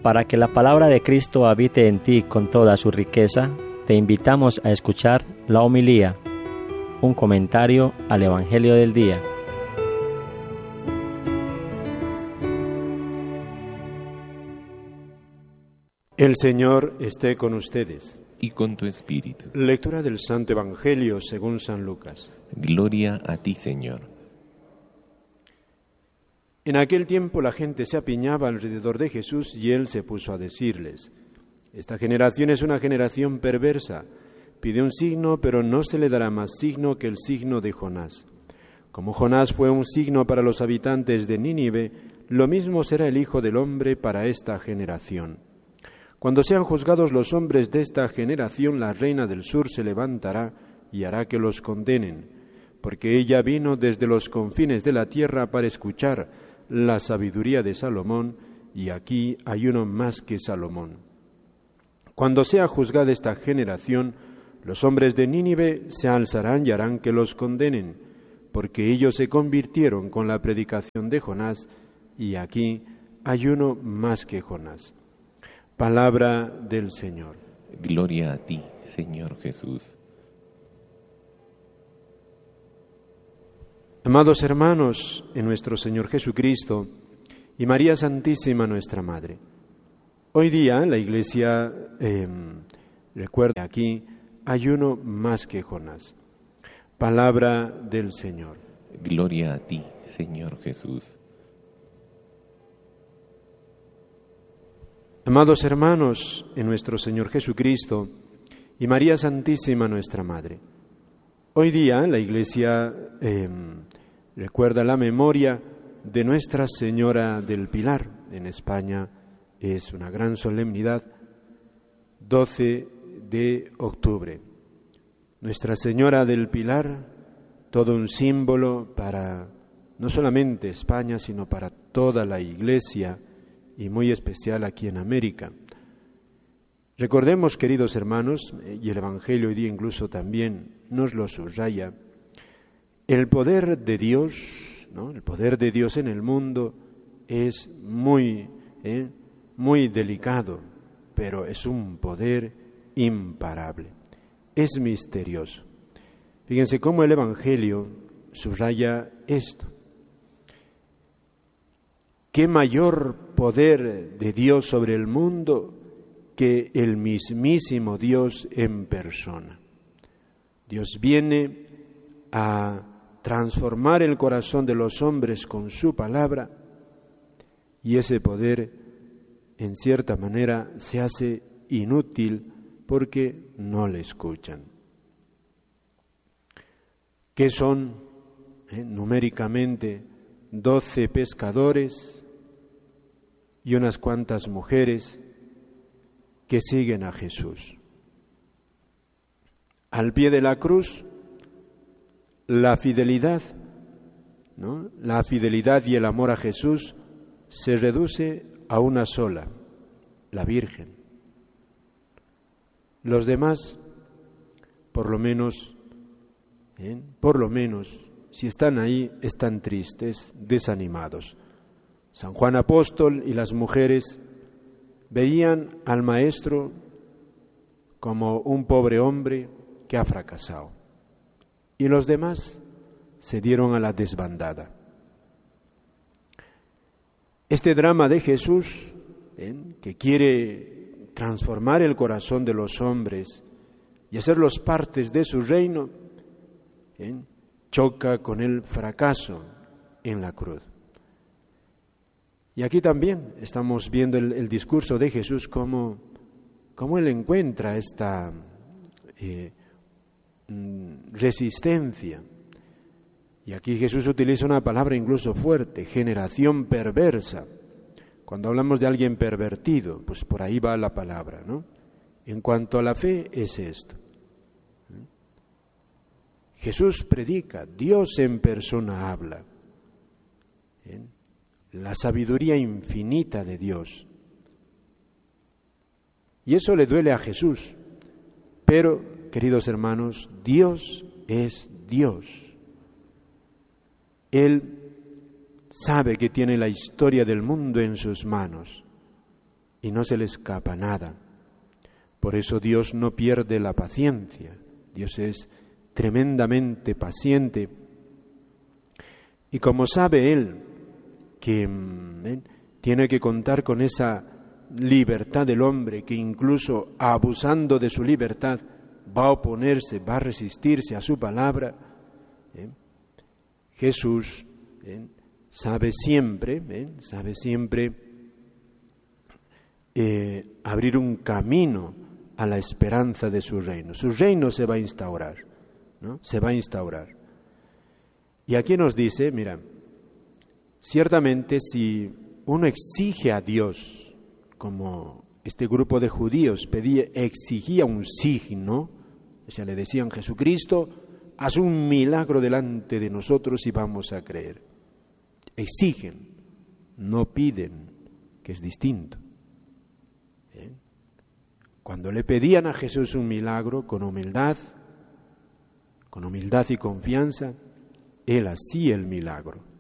Para que la palabra de Cristo habite en ti con toda su riqueza, te invitamos a escuchar la homilía, un comentario al Evangelio del día. El Señor esté con ustedes. Y con tu espíritu. Lectura del Santo Evangelio según San Lucas. Gloria a ti, Señor. En aquel tiempo la gente se apiñaba alrededor de Jesús y él se puso a decirles: Esta generación es una generación perversa. Pide un signo, pero no se le dará más signo que el signo de Jonás. Como Jonás fue un signo para los habitantes de Nínive, lo mismo será el Hijo del Hombre para esta generación. Cuando sean juzgados los hombres de esta generación, la reina del sur se levantará y hará que los condenen, porque ella vino desde los confines de la tierra para escuchar la sabiduría de Salomón, y aquí hay uno más que Salomón. Cuando sea juzgada esta generación, los hombres de Nínive se alzarán y harán que los condenen, porque ellos se convirtieron con la predicación de Jonás, y aquí hay uno más que Jonás. Palabra del Señor. Gloria a ti, Señor Jesús. Amados hermanos, en nuestro Señor Jesucristo y María Santísima nuestra Madre, hoy día la Iglesia recuerda aquí hay uno más que Jonás. Palabra del Señor. Gloria a ti, Señor Jesús. Amados hermanos, en nuestro Señor Jesucristo y María Santísima nuestra Madre, hoy día la Iglesia recuerda la memoria de Nuestra Señora del Pilar. En España es una gran solemnidad, 12 de octubre. Nuestra Señora del Pilar, todo un símbolo para no solamente España, sino para toda la Iglesia, y muy especial aquí en América. Recordemos, queridos hermanos, y el Evangelio hoy día incluso también nos lo subraya, el poder de Dios, ¿no? El poder de Dios en el mundo es muy delicado, pero es un poder imparable, es misterioso. Fíjense cómo el Evangelio subraya esto. ¿Qué mayor poder de Dios sobre el mundo que el mismísimo Dios en persona? Dios viene a transformar el corazón de los hombres con su palabra, y ese poder, en cierta manera, se hace inútil porque no le escuchan. ¿Qué son numéricamente 12 pescadores y unas cuantas mujeres que siguen a Jesús? Al pie de la cruz, la fidelidad, ¿no? La fidelidad y el amor a Jesús se reduce a una sola, la Virgen. Los demás, por lo menos, si están ahí, están tristes, desanimados. San Juan Apóstol y las mujeres veían al Maestro como un pobre hombre que ha fracasado. Y los demás se dieron a la desbandada. Este drama de Jesús, que quiere transformar el corazón de los hombres y hacerlos partes de su reino, choca con el fracaso en la cruz. Y aquí también estamos viendo el discurso de Jesús, cómo él encuentra esta resistencia. Y aquí Jesús utiliza una palabra incluso fuerte, generación perversa. Cuando hablamos de alguien pervertido, pues por ahí va la palabra, ¿no? En cuanto a la fe, es esto. Jesús predica, Dios en persona habla. La sabiduría infinita de Dios. Y eso le duele a Jesús. Pero, queridos hermanos, Dios es Dios. Él sabe que tiene la historia del mundo en sus manos y no se le escapa nada. Por eso Dios no pierde la paciencia. Dios es tremendamente paciente. Y como sabe Él que tiene que contar con esa libertad del hombre, que incluso abusando de su libertad va a oponerse, va a resistirse a su palabra, Jesús sabe siempre abrir un camino a la esperanza de su reino. Su reino se va a instaurar, ¿no? Se va a instaurar. Y aquí nos dice, mira, ciertamente si uno exige a Dios, como este grupo de judíos exigía un signo, o sea, le decían: Jesucristo, haz un milagro delante de nosotros y vamos a creer. Exigen, no piden, que es distinto. Cuando le pedían a Jesús un milagro con humildad y confianza, Él hacía el milagro.